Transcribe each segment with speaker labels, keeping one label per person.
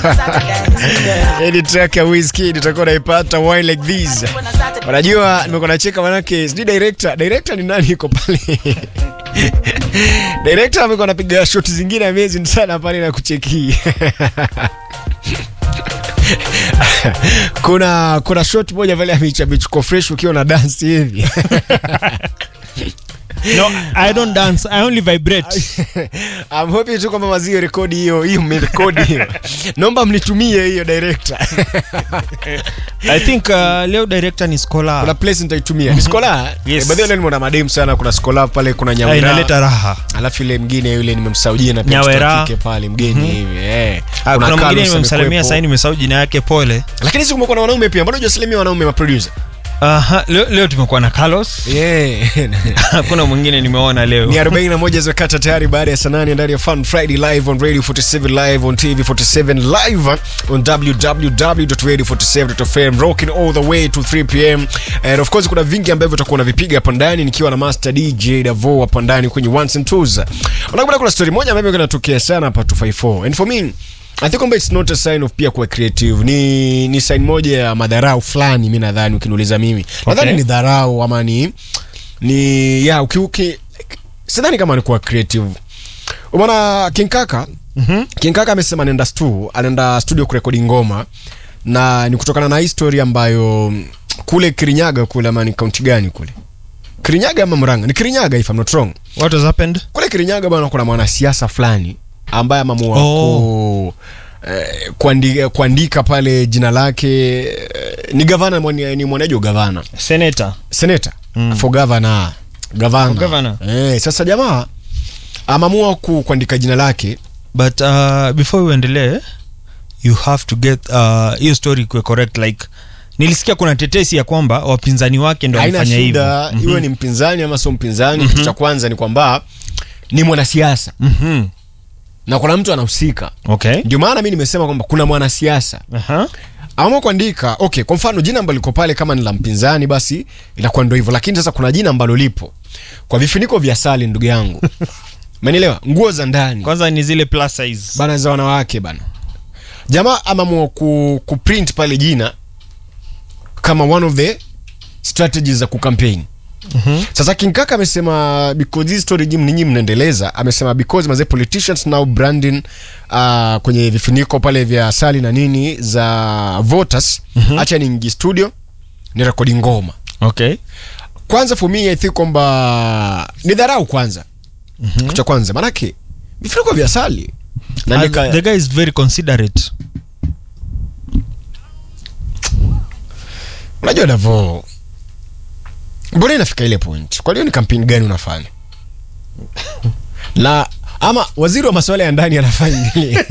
Speaker 1: Hii track ya Wizkid itakuwa naipata Wine Like This. Unajua nimekuwa nacheka manake sijui director ni nani yuko pale. Director amekuwa anapiga shot zingine amazing sana pale na kucheki. Kuna shot moja pale amechuko fresh ukiwa na dance hivi.
Speaker 2: No, I don't dance. I only vibrate.
Speaker 1: I'm hoping tu kwamba mazio rekodi hiyo mmerekodi hiyo. Naomba mnitumie hiyo director.
Speaker 2: I think leo director ni Scholar.
Speaker 1: Kuna place nitaitumia. Ni Scholar?
Speaker 2: Yes.
Speaker 1: Baadhi leo nimeona madem sana, kuna Scholar pale, kuna Nyawera.
Speaker 2: Inaleta raha.
Speaker 1: Alafu ile mwingine yule nimemsaujia na pia mtoto pale mgeni hivi.
Speaker 2: Kuna mwingine nimemsalimia sasa nimesahau jina yake, pole.
Speaker 1: Lakini sisi kumekuwa na wanaume pia. Mbona hujasalimia wanaume ma producer?
Speaker 2: Leo tumekuwa na Carlos. Kuna mwingine nimeona leo.
Speaker 1: Ni 41 zakata tayari baada ya saa 8 ndani ya Fun Friday live on Radio 47, live on TV 47, live on www.radio47.fm, rocking all the way to 3 p.m. And of course kuna vingi ambavyo tutakuwa navipiga hapa ndani nikiwa na Master DJ Davo hapa ndani kwenye ones and twos. Unakumbuka kuna story moja ambayo inatokea sana hapa 254. And for me I think it's not a sign of pia kuwa creative. Ni sign moja ya madharau fulani mimi nadhani ukiniuliza mimi. Nadhani ni dharau ama ni sidhani kama ni kuwa creative. Umeona King Kaka? King Kaka amesema anaenda studio kurekodi ngoma na ni kutokana na history ambayo kule Kirinyaga kule ama ni county gani kule? Kirinyaga ama Murang'a? Ni Kirinyaga if I'm not wrong.
Speaker 2: What has happened?
Speaker 1: Kule Kirinyaga bwana kuna mwanasiasa fulani ambaye amamua kuandika pale jina lake ni gavana ni mwanejo gavana senator for governor sasa jamaa amamua kuandika jina lake,
Speaker 2: but before we endelee you have to get hiyo story correct. Like nilisikia kuna tetesi ya kwamba wapinzani wake ndio wamefanya hivyo.
Speaker 1: Iwe ni mpinzani ama sio mpinzani, kitu cha kwanza ni kwamba ni mwanasiasa na kuna mtu anahusika.
Speaker 2: Okay.
Speaker 1: Ndio maana mimi nimesema kwamba kuna mwanasiasa. Ama kuandika, okay, kwa mfano jina ambalo liko pale kama ni la mpinzani basi itakuwa ndio hivyo, lakini sasa kuna jina ambalo lipo kwa vifuniko vya sali ndugu yangu. Umenielewa? Nguo za ndani.
Speaker 2: Kwanza ni zile plus size.
Speaker 1: Bana za wanawake bana. Jamaa amamua kuprint pale jina kama one of the strategies za kucampaign. Sasa King Kaka amesema because this story nyinyi mnaendeleza, amesema because maze politicians now branding kwenye vifuniko pale vya sali na nini za voters, acha niingie studio ni recording ngoma.
Speaker 2: Okay.
Speaker 1: Kwanza for me I think kwamba ni dharau kwanza. Kitu kwanza manake vifuniko vya sali
Speaker 2: na the guy is very considerate.
Speaker 1: Unajua Davo, mbona inafika ile point? Kwa hiyo ni campaign gani unafanya? Na ama waziri wa masuala ya ndani anafanya nini?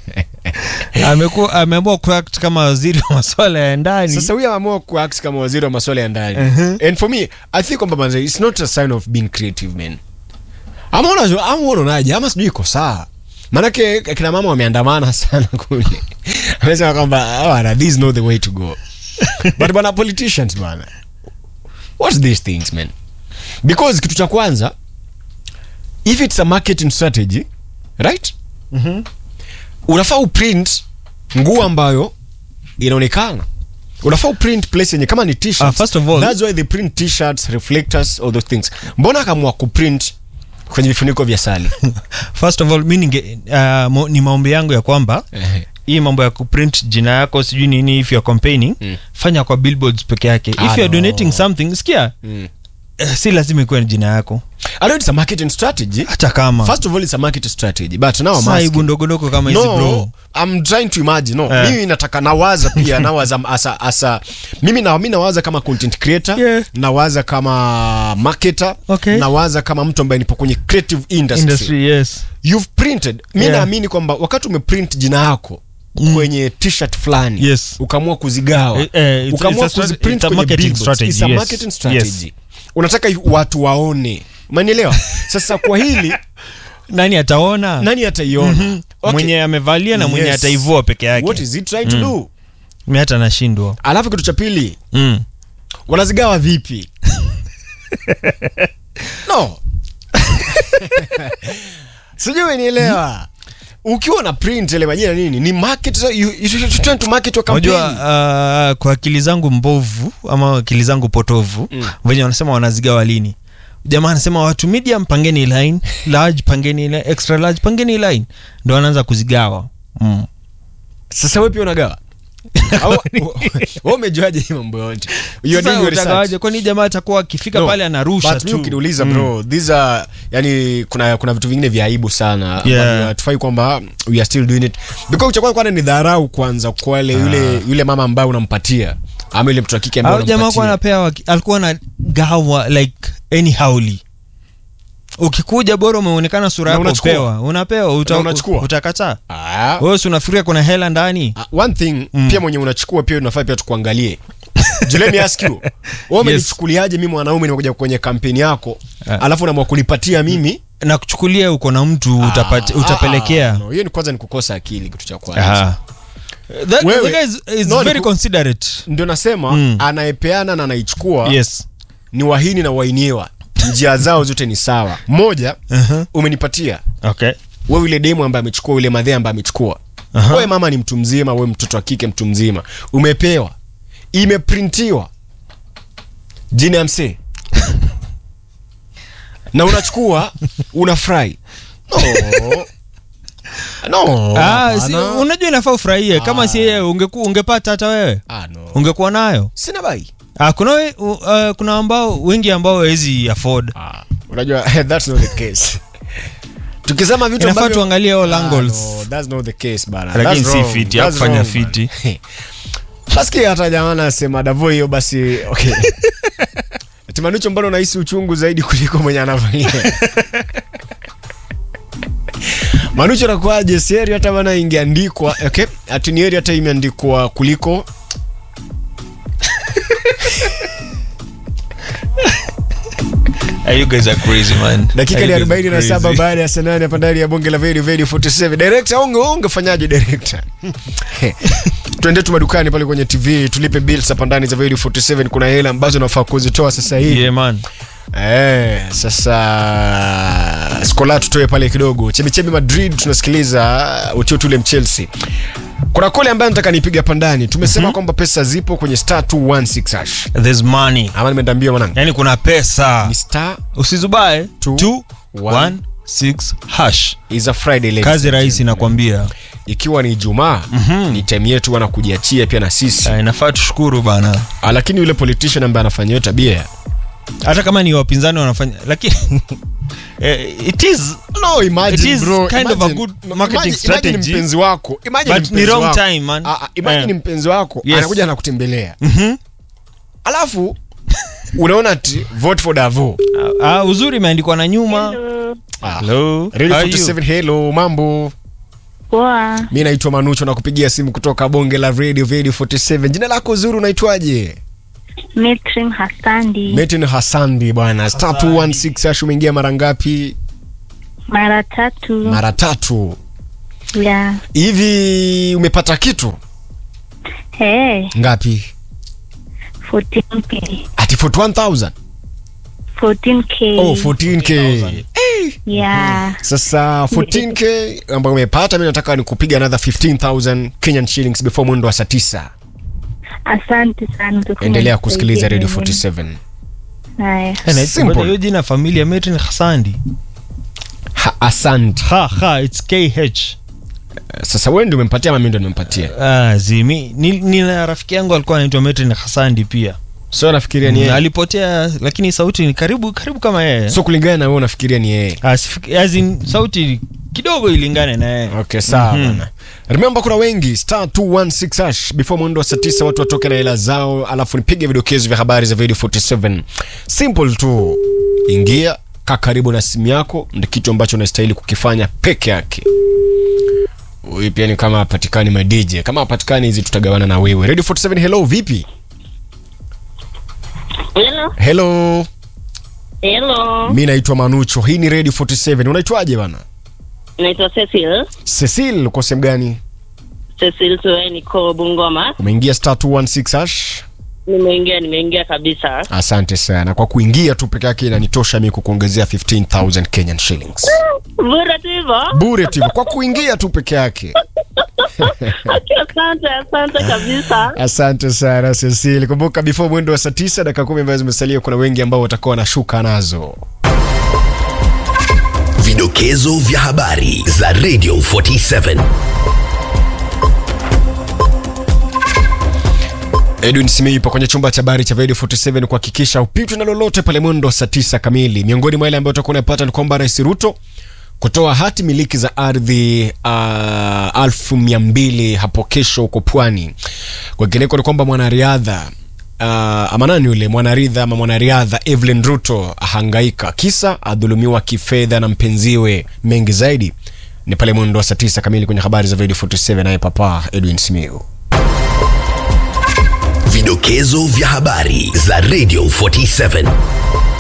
Speaker 2: Ameamua kuact kama waziri wa masuala ya ndani.
Speaker 1: Sasa huyu ameamua kuact kama waziri wa masuala ya ndani. And for me, I think kwamba it's not a sign of being creative, man. Ama unaonaje? Ama sijui iko sawa. Manake kina mama wameandamana sana kule. Amesema kwamba this is not the way to go. But bana politicians bana, what's these things, man? Because kitu cha kwanza, if it's a marketing strategy, right? Unafaa uprint nguo ambayo inaonekana. Unafaa uprint place yenye kama ni t-shirts.
Speaker 2: First of all,
Speaker 1: that's why they print t-shirts, reflectors, all those things. Mbona akamua kuprint kwenye vifuniko vya sali?
Speaker 2: First of all, meaning ni maombi yangu ya kwamba hii mambo ya kuprint jina yako sijui nini, if you're campaigning fanya kwa billboards peke yake. If you're donating something, sikia si lazima ikuwe jina yako.
Speaker 1: I know it's a marketing strategy.
Speaker 2: Hata kama
Speaker 1: first of all it's a marketing strategy, but now I'm asking
Speaker 2: ndogo kama hizi bro,
Speaker 1: I'm trying to imagine. Mimi nataka nawaza pia nawaza asa mimi nawaza kama content creator, nawaza kama marketer, nawaza kama mtu ambaye nipo kwenye creative industry.
Speaker 2: Yes.
Speaker 1: You've printed. Mimi naamini kwamba wakati umeprint jina yako kwenye t-shirt fulani, ukaamua kuzigawa, ukaamua kuziprint kwenye billboards, it's a marketing strategy. Unataka watu waone. Umenielewa? Sasa kwa hili
Speaker 2: nani ataona?
Speaker 1: Nani ataiona?
Speaker 2: Mwenye amevalia na mwenye ataivua peke yake.
Speaker 1: What is it trying to do?
Speaker 2: Mimi hata nashindwa.
Speaker 1: Alafu kitu cha pili, wanazigawa vipi? No. Sijui unielewa. ukiwa na print ile majina nini ni market, so you should try to market your campaign.
Speaker 2: Unajua kwa akili zangu mbovu ama akili zangu potovu wenye wanasema wanazigawa lini. Jamaa anasema watu medium pangeni line, large pangeni line, extra large pangeni line, ndio wanaanza kuzigawa.
Speaker 1: Sasa wewe pia unagawa? Wewe umejuaje hii mambo yote? You are doing research.
Speaker 2: Kwani jamaa atakuwa akifika pale anarusha tu.
Speaker 1: But ukiniuliza bro, these are yani kuna vitu vingine vya aibu sana. Tufai kwamba we are still doing it. Because uchakuwa kwanza ni dharau kwanza kwa yule mama ambaye unampatia. Ama yule mtu wa kike ambaye unampatia.
Speaker 2: Jamaa kwa anapewa alikuwa na gawa like anyhowly. Ukikuja bora umeonekana sura yako upewa. Unapewa utakataa. Wewe unafikiria kuna hela ndani?
Speaker 1: One thing pia mwenye unachukua pia unafaa pia tukuangalie. Let me ask you. Wewe umenichukuliaje mimi mwanaume nimekuja kwenye kampeni yako, alafu unaamua kunipatia mimi
Speaker 2: na kuchukulia uko na mtu utapelekea.
Speaker 1: Hiyo ni kwanza ni kukosa akili kitu cha kwanza.
Speaker 2: That guy is very considerate.
Speaker 1: Ndio nasema anayepeana na anaichukua.
Speaker 2: Yes.
Speaker 1: Ni wahini na wainiwa. Njia zao zote ni sawa. Moja, umenipatia.
Speaker 2: Okay.
Speaker 1: Wewe yule demo ambaye amechukua, yule madhe ambaye amechukua. Wewe mama ni mtu mzima, wewe mtoto wa kike mtu mzima. Umepewa. Imeprintiwa. Jina ya msee. Na unachukua, unafurahi. No.
Speaker 2: Unajua inafaa ufurahie. Kama si yeye ungepata hata wewe.
Speaker 1: No.
Speaker 2: Ungekuwa nayo.
Speaker 1: Sina bai.
Speaker 2: Kuna ambao wengi ambao hawezi afford.
Speaker 1: Unajua that's not the case. Tukisema vitu ambavyo
Speaker 2: inafaa tuangalie all angles.
Speaker 1: No, that's not the case bana.
Speaker 2: Lakini si fiti ya kufanya fiti.
Speaker 1: Basi hata jamaa anasema Davo hiyo basi okay. Timanucho mbona unahisi uchungu zaidi kuliko mwenye anavalia? Manucho anakuaje seri hata bana ingeandikwa okay? Atinieri hata imeandikwa kuliko
Speaker 2: You guys are crazy man.
Speaker 1: Dakika ni 47 baada ya saa 8 hapa ndani ya bonge la Radio 47. Director ungefanyaje director? Twende tu madukani pale kwenye TV tulipe bills hapa ndani za Radio 47, kuna hela ambazo nafaa kuzitoa sasa hivi.
Speaker 2: Yeah man.
Speaker 1: Sasa skola tutoe pale kidogo. Chemichemi Madrid tunasikiliza utio tule Chelsea. Kuna kole ambaye nataka nipige hapa ndani. Tumesema kwamba pesa zipo kwenye *216 hash.
Speaker 2: There's money.
Speaker 1: Ama nimeambia mwanangu.
Speaker 2: Yaani kuna pesa.
Speaker 1: Ni star
Speaker 2: usizubae 216 hash.
Speaker 1: Is a Friday late.
Speaker 2: Kazi rahisi nakwambia.
Speaker 1: Ikiwa ni Ijumaa, ni time yetu wana kujiachia pia na sisi.
Speaker 2: Inafaa tushukuru bana.
Speaker 1: Lakini yule politician ambaye anafanya hiyo tabia,
Speaker 2: hata kama ni wapinzani wanafanya, lakini it is
Speaker 1: imagine bro,
Speaker 2: kind of a good marketing strategy.
Speaker 1: Imagine mpenzi wako,
Speaker 2: but ni wrong time man.
Speaker 1: Imagine mpenzi wako anakuja na kutembelea. Alafu unaona ati vote for Davo.
Speaker 2: Uzuri imeandikwa na nyuma. Hello.
Speaker 1: Radio 47 hello, mambo.
Speaker 3: Poa.
Speaker 1: Mimi naitwa Manucho na kupigia simu kutoka bonge la Radio 47. Jina lako uzuri unaitwaje? Metrin Hasandi bwana. *216 hash umeingia mara ngapi?
Speaker 3: Mara 3.
Speaker 1: Mara 3.
Speaker 3: Yeah.
Speaker 1: Hivi umepata kitu? Ngapi?
Speaker 3: 14k.
Speaker 1: Ati 41,000?
Speaker 3: 14k.
Speaker 1: 14k.
Speaker 3: Yeah.
Speaker 1: Sasa 14k ambayo umepata, mimi nataka nikupiga another 15,000 Kenyan shillings before mwendo wa saa 9.
Speaker 3: Asante sana.
Speaker 1: Endelea kusikiliza Radio 47.
Speaker 3: Haya.
Speaker 2: Simple. Hiyo jina familia Metrin Hasandi.
Speaker 1: Asante.
Speaker 2: It's KH.
Speaker 1: Sasa wewe ndio umempatia ama mimi ndio nimempatia?
Speaker 2: Zimi ni rafiki yangu alikuwa anaitwa Metrin Hasandi pia.
Speaker 1: So nafikiria ni yeye.
Speaker 2: Alipotea lakini sauti ni karibu kama yeye.
Speaker 1: So kulingana na wewe unafikiria ni yeye?
Speaker 2: As in sauti kidogo ilingane na yeye.
Speaker 1: Okay, sawa bana. Remember kuna wengi *216 hash before mwendo wa saa 9 watu watoke na hela zao, alafu nipige vidokezo vya habari za Radio 47. Simple tu. Ingia, kaa karibu na simu yako, ndio kitu ambacho unastahili kukifanya peke yake. Wewe pia ni kama hapatikani my DJ. Kama hapatikani hizi tutagawana na wewe. Radio 47 hello, vipi? Hello. Mimi naitwa Manucho. Hii ni Radio 47. Unaitwaje bana?
Speaker 3: Naitwa
Speaker 1: Cecil, uko sehemu gani?
Speaker 3: Cecil tu niko Bungoma.
Speaker 1: Umeingia *216 hash?
Speaker 3: Nimeingia kabisa.
Speaker 1: Asante sana kwa kuingia tu peke yake, inanitosha mimi kukuongezea 15,000 Kenyan shillings. Bure tu kwa kuingia tu peke yake.
Speaker 3: Asante kabisa.
Speaker 1: Asante sana Cecile. Kumbuka before mwendo wa saa 9 dakika 10 ambazo zimesalia, kuna wengi ambao watakuwa wanashuka nazo.
Speaker 4: Vidokezo vya habari za Radio 47.
Speaker 1: Edwin Simei ipo kwenye chumba cha habari cha Radio 47 kuhakikisha upitwi na lolote pale mwendo wa saa 9 kamili. Miongoni mwa yale ambayo tutakuwa tunapata ni kwamba Rais Ruto kutoa hati miliki za ardhi 1200 hapo kesho huko Pwani. Kwa kineko ni kwamba mwanariadha mwanariadha Evelyn Ruto ahangaika kisa adhulumiwa kifedha na mpenziwe. Mengi zaidi ni pale mwendo wa saa 9 kamili kwenye habari za Radio 47 naye Papa Edwin Simeu.
Speaker 4: Vidokezo vya habari za Radio 47.